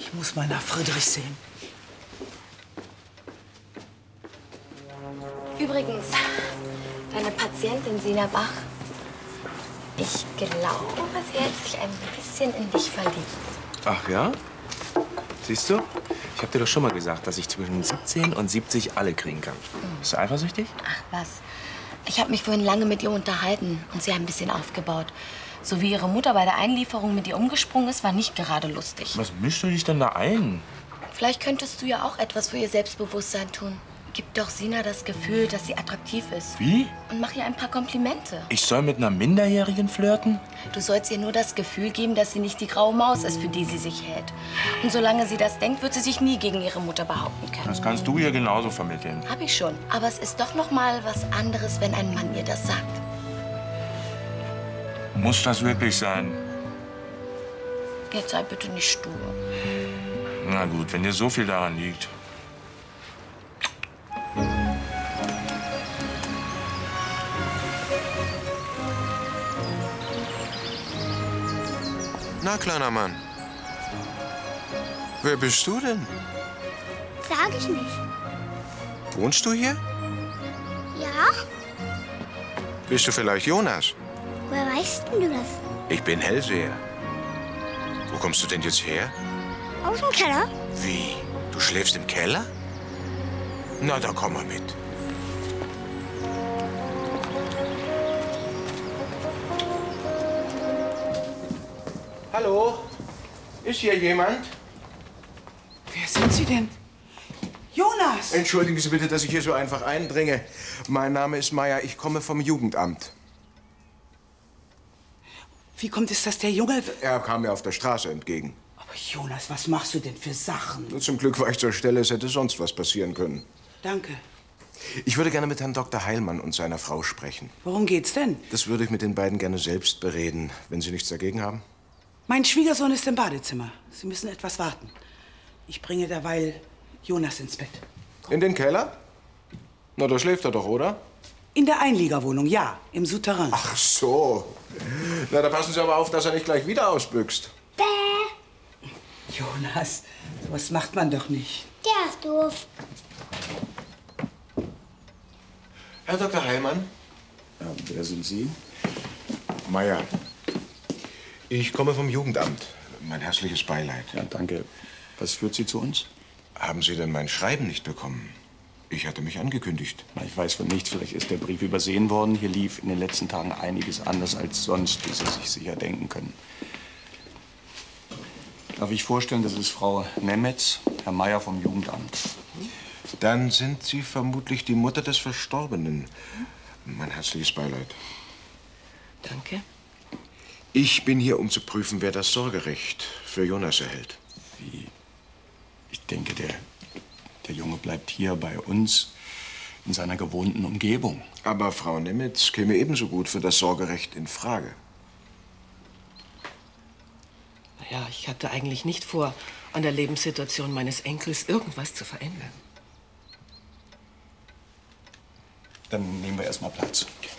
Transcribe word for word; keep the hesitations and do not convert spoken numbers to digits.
Ich muss mal nach Friedrich sehen. Übrigens, deine Patientin Sina Bach, ich glaube, sie hat sich ein bisschen in dich verliebt. Ach ja? Siehst du? Ich hab dir doch schon mal gesagt, dass ich zwischen siebzehn und siebzig alle kriegen kann. Bist du eifersüchtig? Ach was. Ich habe mich vorhin lange mit ihr unterhalten und sie ein bisschen aufgebaut. So wie ihre Mutter bei der Einlieferung mit ihr umgesprungen ist, war nicht gerade lustig. Was mischst du dich denn da ein? Vielleicht könntest du ja auch etwas für ihr Selbstbewusstsein tun. Gib doch Sina das Gefühl, dass sie attraktiv ist. Wie? Und mach ihr ein paar Komplimente. Ich soll mit einer Minderjährigen flirten? Du sollst ihr nur das Gefühl geben, dass sie nicht die graue Maus ist, für die sie sich hält. Und solange sie das denkt, wird sie sich nie gegen ihre Mutter behaupten können. Das kannst du ihr genauso vermitteln. Hab ich schon. Aber es ist doch noch mal was anderes, wenn ein Mann ihr das sagt. Muss das wirklich sein? Jetzt sei bitte nicht stur. Na gut, wenn dir so viel daran liegt. Na, kleiner Mann. Wer bist du denn? Sag ich nicht. Wohnst du hier? Ja? Bist du vielleicht Jonas? Woher weißt denn du das? Ich bin Hellseher. Wo kommst du denn jetzt her? Aus dem Keller? Wie? Du schläfst im Keller? Na, da komm mal mit. Hallo? Ist hier jemand? Wer sind Sie denn? Jonas! Entschuldigen Sie bitte, dass ich hier so einfach eindringe. Mein Name ist Meier, ich komme vom Jugendamt. Wie kommt es, dass der Junge... Er kam mir auf der Straße entgegen. Aber Jonas, was machst du denn für Sachen? Nur zum Glück war ich zur Stelle, es hätte sonst was passieren können. Danke. Ich würde gerne mit Herrn Doktor Heilmann und seiner Frau sprechen. Worum geht's denn? Das würde ich mit den beiden gerne selbst bereden, wenn Sie nichts dagegen haben. Mein Schwiegersohn ist im Badezimmer. Sie müssen etwas warten. Ich bringe derweil Jonas ins Bett. In den Keller? Na, da schläft er doch, oder? In der Einliegerwohnung, ja, im Souterrain. Ach so. Na, da passen Sie aber auf, dass er nicht gleich wieder ausbüchst. Bäh. Jonas, sowas macht man doch nicht. Der ist doof. Herr Doktor Heilmann? Ja, wer sind Sie? Meier. Ich komme vom Jugendamt. Mein herzliches Beileid. Ja, danke. Was führt Sie zu uns? Haben Sie denn mein Schreiben nicht bekommen? Ich hatte mich angekündigt. Na, ich weiß von nichts. Vielleicht ist der Brief übersehen worden. Hier lief in den letzten Tagen einiges anders als sonst, wie Sie sich sicher denken können. Darf ich vorstellen, das ist Frau Nemetz, Herr Meier vom Jugendamt. Dann sind Sie vermutlich die Mutter des Verstorbenen. Mein herzliches Beileid. Danke. Ich bin hier, um zu prüfen, wer das Sorgerecht für Jonas erhält. Wie? Ich denke, der, der Junge bleibt hier bei uns in seiner gewohnten Umgebung. Aber Frau Nemetz käme ebenso gut für das Sorgerecht in Frage. Naja, ich hatte eigentlich nicht vor, an der Lebenssituation meines Enkels irgendwas zu verändern. Dann nehmen wir erst mal Platz.